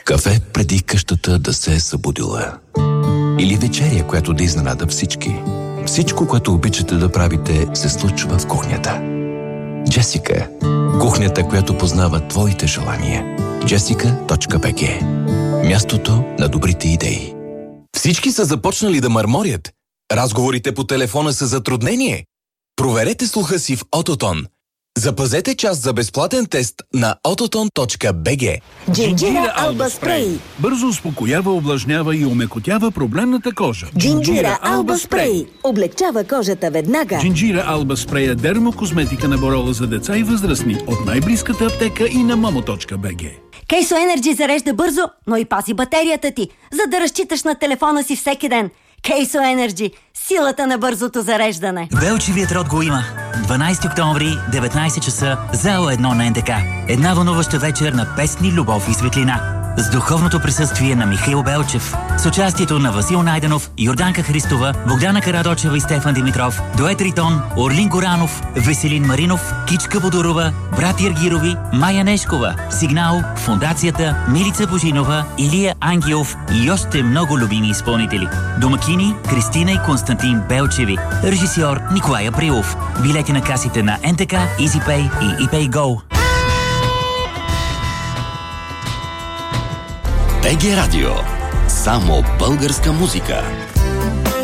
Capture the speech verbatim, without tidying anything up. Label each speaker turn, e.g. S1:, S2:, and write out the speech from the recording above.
S1: Кафе преди къщата да се е събудила. Или вечеря, която да изненада всички. Всичко, което обичате да правите, се случва в кухнята. Джесика. Кухнята, която познава твоите желания. джесика точка би джи. Мястото на добрите идеи.
S2: Всички са започнали да мърморят. Разговорите по телефона са затруднение. Проверете слуха си в Ототон. Запазете час за безплатен тест на ототон точка би джи.
S3: Джинджира Алба Спрей.
S4: Бързо успокоява, увлажнява и омекотява проблемната кожа.
S3: Джинджира Алба Спрей. Облегчава кожата веднага.
S4: Джинджира Алба Спрей е дермокозметика на Борола за деца и възрастни от най-близката аптека и на момо точка би джи.
S5: Кейсо Енерджи зарежда бързо, но и пази батерията ти, за да разчиташ на телефона си всеки ден. Кейсо Енерджи – силата на бързото зареждане.
S6: Велчевият род го има. дванайсети октомври, деветнайсет часа, зала едно на ен те ка. Една вълнуваща вечер на песни, любов и светлина. С духовното присъствие на Михаил Белчев. С участието на Васил Найденов, Йорданка Христова, Богдана Карадочева и Стефан Димитров, Дует Ритон, Орлин Горанов, Веселин Маринов, Кичка Бодорова, брат Ергирови, Майя Нешкова, Сигнал, Фондацията, Милица Божинова, Илия Ангелов и още много любими изпълнители. Домакини Кристина и Константин Белчеви. Режисьор Николай Априлов. Билети на касите на ен те ка, EasyPay и ePayGo.
S1: би джи Радио. Само българска музика.